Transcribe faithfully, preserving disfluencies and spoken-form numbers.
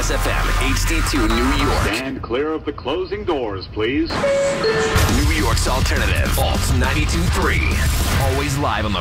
Kiss F M, H D two, New York. Stand clear of the closing doors, please. New York's alternative, Alt ninety-two point three. Always live on the